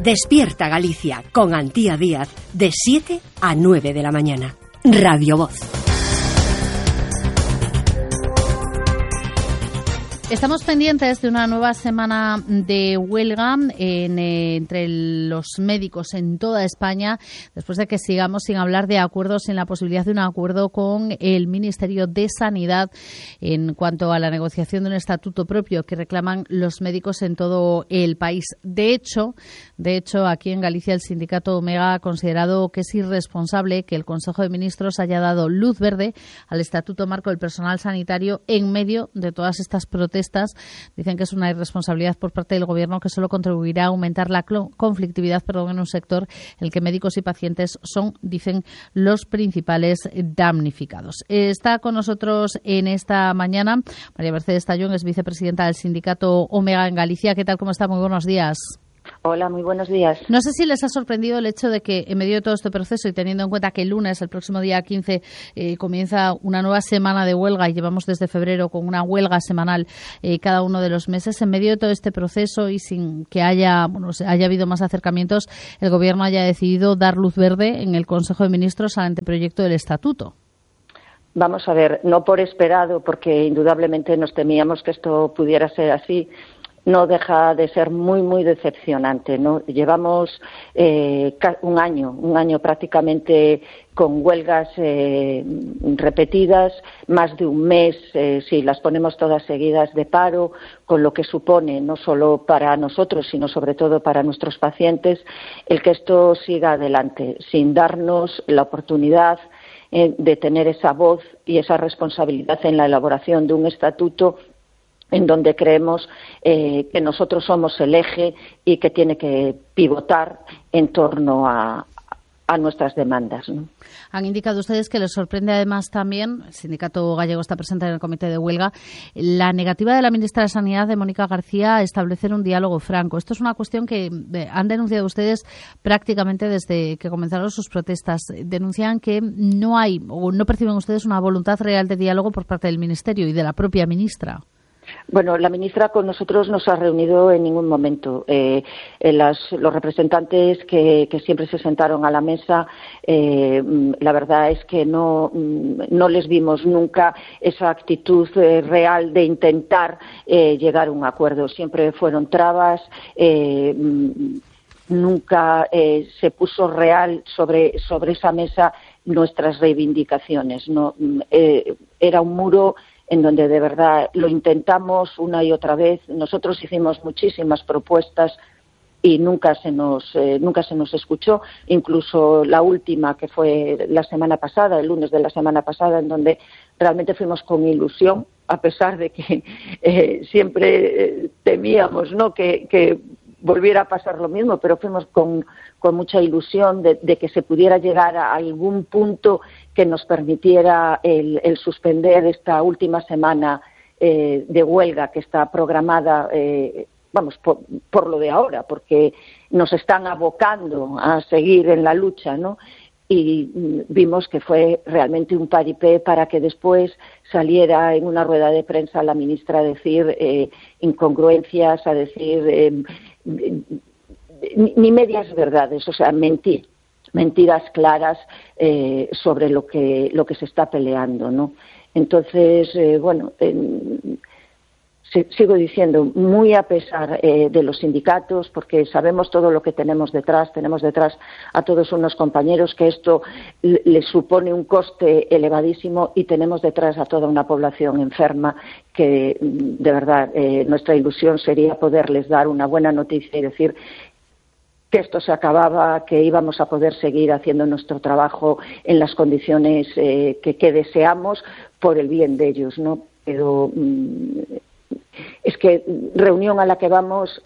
Despierta Galicia con Antía Díaz de 7 a 9 de la mañana. Radio Voz. Estamos pendientes de una nueva semana de huelga entre los médicos en toda España, después de que sigamos sin hablar de acuerdos, sin la posibilidad de un acuerdo con el Ministerio de Sanidad en cuanto a la negociación de un estatuto propio que reclaman los médicos en todo el país. De hecho, aquí en Galicia el sindicato Omega ha considerado que es irresponsable que el Consejo de Ministros haya dado luz verde al Estatuto Marco del Personal Sanitario en medio de todas estas protestas. Dicen que es una irresponsabilidad por parte del Gobierno que solo contribuirá a aumentar la conflictividad en un sector en el que médicos y pacientes son, dicen, los principales damnificados. Está con nosotros en esta mañana María Mercedes Tallón, es vicepresidenta del sindicato Omega en Galicia. ¿Qué tal? ¿Cómo está? Muy buenos días. Hola, muy buenos días. No sé si les ha sorprendido el hecho de que en medio de todo este proceso y teniendo en cuenta que el lunes, el próximo día 15, comienza una nueva semana de huelga y llevamos desde febrero con una huelga semanal cada uno de los meses, en medio de todo este proceso y sin que haya habido más acercamientos, el Gobierno haya decidido dar luz verde en el Consejo de Ministros al anteproyecto del Estatuto. Vamos a ver, no por esperado, porque indudablemente nos temíamos que esto pudiera ser así. No deja de ser muy, muy decepcionante, ¿no? Llevamos un año prácticamente con huelgas repetidas, más de un mes, si las ponemos todas seguidas, de paro, con lo que supone no solo para nosotros, sino sobre todo para nuestros pacientes, el que esto siga adelante, sin darnos la oportunidad de tener esa voz y esa responsabilidad en la elaboración de un estatuto en donde creemos que nosotros somos el eje y que tiene que pivotar en torno a nuestras demandas, ¿no? Han indicado ustedes que les sorprende además también, el Sindicato Gallego está presente en el comité de huelga, la negativa de la ministra de Sanidad, de Mónica García, a establecer un diálogo franco. Esto es una cuestión que han denunciado ustedes prácticamente desde que comenzaron sus protestas. Denuncian que no hay o no perciben ustedes una voluntad real de diálogo por parte del Ministerio y de la propia ministra. Bueno, la ministra con nosotros no se ha reunido en ningún momento. Los representantes que siempre se sentaron a la mesa, la verdad es que no les vimos nunca esa actitud real de intentar llegar a un acuerdo. Siempre fueron trabas. Nunca se puso real sobre esa mesa nuestras reivindicaciones. No, era un muro en donde de verdad lo intentamos una y otra vez. Nosotros hicimos muchísimas propuestas y nunca se nos escuchó, incluso la última, que fue la semana pasada, el lunes de la semana pasada, en donde realmente fuimos con ilusión, a pesar de que siempre temíamos, ¿no?, que volviera a pasar lo mismo, pero fuimos con mucha ilusión de que se pudiera llegar a algún punto que nos permitiera el suspender esta última semana de huelga que está programada, por lo de ahora, porque nos están abocando a seguir en la lucha, ¿no? Y vimos que fue realmente un paripé para que después saliera en una rueda de prensa la ministra a decir incongruencias, a decir ni medias verdades, o sea, mentiras claras sobre lo que se está peleando, ¿no? Entonces, sigo diciendo, muy a pesar de los sindicatos, porque sabemos todo lo que tenemos detrás a todos unos compañeros que esto les supone un coste elevadísimo y tenemos detrás a toda una población enferma que, de verdad, nuestra ilusión sería poderles dar una buena noticia y decir que esto se acababa, que íbamos a poder seguir haciendo nuestro trabajo en las condiciones que deseamos por el bien de ellos, ¿no? Pero es que reunión a la que vamos,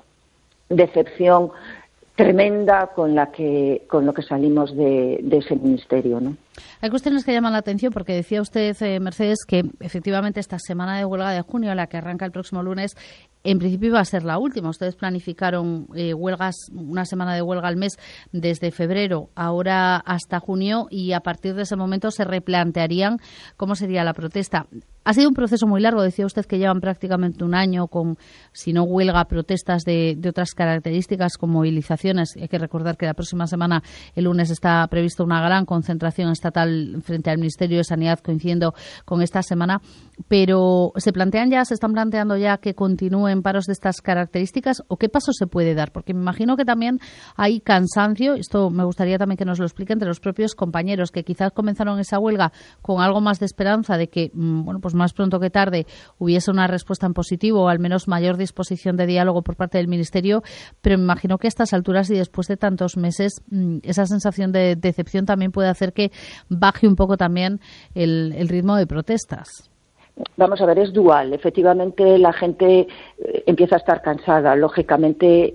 decepción tremenda con lo que salimos de ese ministerio, ¿no? Hay cuestiones que llaman la atención porque decía usted, Mercedes, que efectivamente esta semana de huelga de junio, la que arranca el próximo lunes, en principio iba a ser la última. Ustedes planificaron huelgas, una semana de huelga al mes desde febrero, ahora hasta junio, y a partir de ese momento se replantearían cómo sería la protesta. Ha sido un proceso muy largo, decía usted que llevan prácticamente un año con, si no huelga, protestas de otras características con movilizaciones. Hay que recordar que la próxima semana, el lunes, está prevista una gran concentración estatal frente al Ministerio de Sanidad, coincidiendo con esta semana. Pero se están planteando ya que continúen paros de estas características, o qué paso se puede dar, porque me imagino que también hay cansancio. Esto me gustaría también que nos lo explique entre los propios compañeros que quizás comenzaron esa huelga con algo más de esperanza de que, pues más pronto que tarde hubiese una respuesta en positivo o al menos mayor disposición de diálogo por parte del Ministerio, pero me imagino que a estas alturas y después de tantos meses esa sensación de decepción también puede hacer que baje un poco también el ritmo de protestas. Vamos a ver, es dual. Efectivamente, la gente empieza a estar cansada. Lógicamente,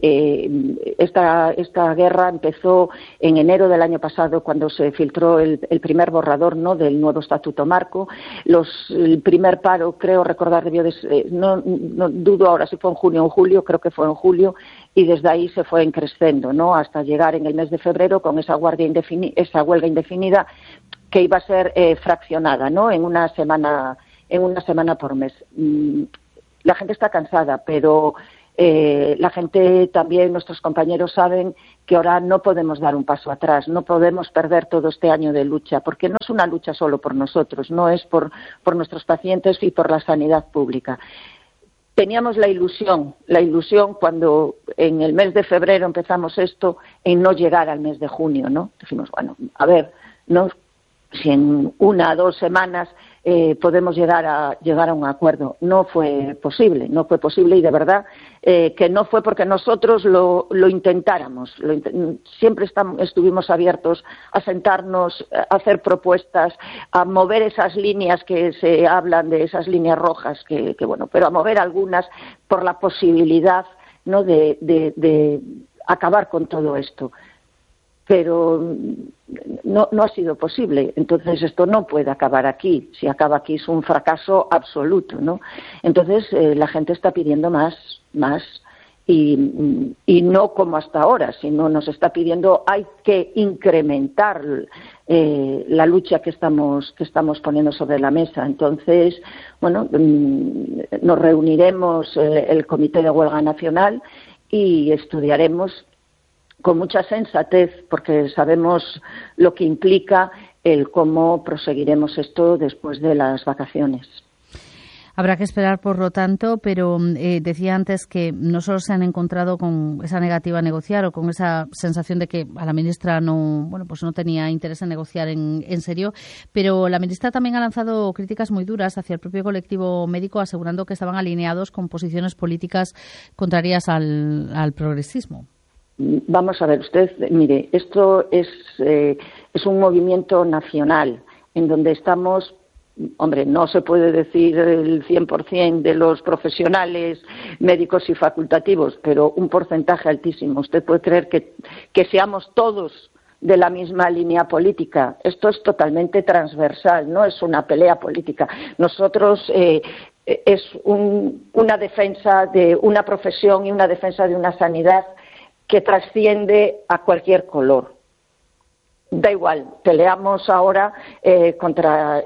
esta guerra empezó en enero del año pasado, cuando se filtró el primer borrador, ¿no?, del nuevo Estatuto Marco. El primer paro, creo recordar, no dudo ahora si fue en junio o en julio, creo que fue en julio, y desde ahí se fue creciendo, ¿no?, hasta llegar en el mes de febrero con esa huelga indefinida que iba a ser fraccionada, ¿no?, en una semana por mes. La gente está cansada, pero la gente también, nuestros compañeros saben que ahora no podemos dar un paso atrás, no podemos perder todo este año de lucha, porque no es una lucha solo por nosotros, no es por nuestros pacientes y por la sanidad pública. Teníamos la ilusión cuando en el mes de febrero empezamos esto, en no llegar al mes de junio, ¿no? Dijimos, bueno, a ver, ¿no?, si en 1 o 2 semanas podemos llegar a un acuerdo. No fue posible y de verdad que no fue porque nosotros lo intentáramos. Siempre estuvimos abiertos a sentarnos, a hacer propuestas, a mover esas líneas que se hablan de esas líneas rojas, pero a mover algunas por la posibilidad, ¿no?, de acabar con todo esto. Pero no ha sido posible. Entonces esto no puede acabar aquí. Si acaba aquí es un fracaso absoluto, ¿no? Entonces la gente está pidiendo más y no como hasta ahora, sino nos está pidiendo, hay que incrementar la lucha que estamos poniendo sobre la mesa. Entonces, bueno, nos reuniremos el Comité de Huelga Nacional y estudiaremos con mucha sensatez, porque sabemos lo que implica el cómo proseguiremos esto después de las vacaciones. Habrá que esperar, por lo tanto, pero decía antes que no solo se han encontrado con esa negativa a negociar o con esa sensación de que a la ministra no tenía interés en negociar en serio, pero la ministra también ha lanzado críticas muy duras hacia el propio colectivo médico, asegurando que estaban alineados con posiciones políticas contrarias al progresismo. Vamos a ver, usted, mire, esto es un movimiento nacional en donde estamos, hombre, no se puede decir el 100% de los profesionales médicos y facultativos, pero un porcentaje altísimo. Usted puede creer que seamos todos de la misma línea política. Esto es totalmente transversal, no es una pelea política. Nosotros es una defensa de una profesión y una defensa de una sanidad que trasciende a cualquier color. Da igual, peleamos ahora contra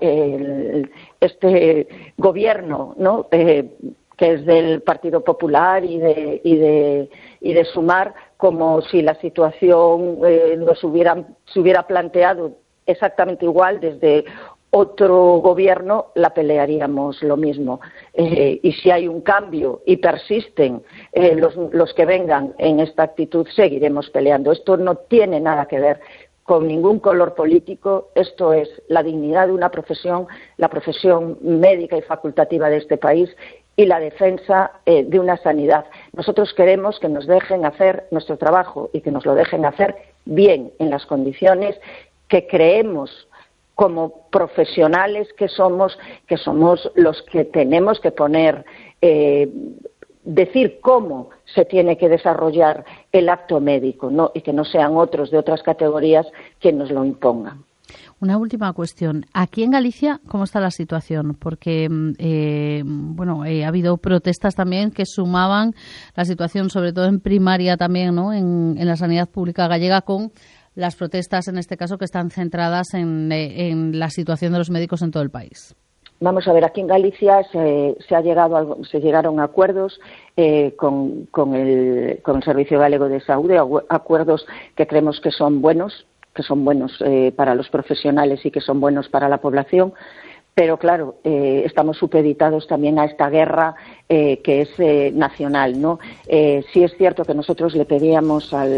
este gobierno, ¿no?, que es del Partido Popular y de Sumar, como si la situación se hubiera planteado exactamente igual desde otro gobierno, la pelearíamos lo mismo. Y si hay un cambio y persisten los que vengan en esta actitud, seguiremos peleando. Esto no tiene nada que ver con ningún color político. Esto es la dignidad de una profesión, la profesión médica y facultativa de este país, y la defensa de una sanidad. Nosotros queremos que nos dejen hacer nuestro trabajo y que nos lo dejen hacer bien, en las condiciones que creemos como profesionales que somos los que tenemos que poner, decir cómo se tiene que desarrollar el acto médico, ¿no?, y que no sean otros de otras categorías quienes nos lo impongan. Una última cuestión. Aquí en Galicia, ¿cómo está la situación? Porque, ha habido protestas también que sumaban la situación, sobre todo en primaria también, ¿no? En la sanidad pública gallega, con las protestas, en este caso, que están centradas en la situación de los médicos en todo el país. Vamos a ver, aquí en Galicia se llegaron a acuerdos con el Servicio Galego de Saúde, acuerdos que creemos que son buenos para los profesionales y que son buenos para la población. Pero claro, estamos supeditados también a esta guerra que es nacional, ¿no? Sí es cierto que nosotros le pedíamos a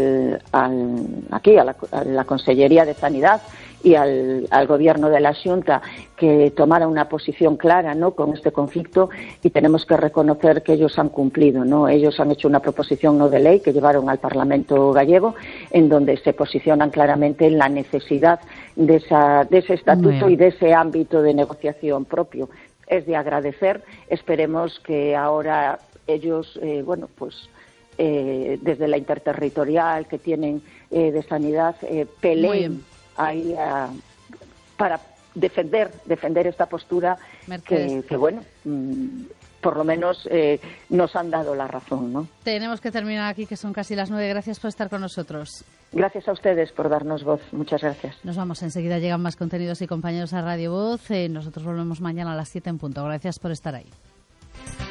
la Consellería de Sanidad y al Gobierno de la Xunta que tomara una posición clara, ¿no?, con este conflicto, y tenemos que reconocer que ellos han cumplido, ¿no? Ellos han hecho una proposición no de ley que llevaron al Parlamento gallego, en donde se posicionan claramente en la necesidad de ese estatuto y de ese ámbito de negociación propio. Es de agradecer. Esperemos que ahora ellos, desde la interterritorial que tienen de sanidad, peleen ahí para defender esta postura que por lo menos nos han dado la razón, ¿no? Tenemos que terminar aquí, que son casi las 9. Gracias por estar con nosotros. Gracias a ustedes por darnos voz. Muchas gracias. Nos vamos. Enseguida llegan más contenidos y compañeros a Radio Voz. Nosotros volvemos mañana a las 7 en punto. Gracias por estar ahí.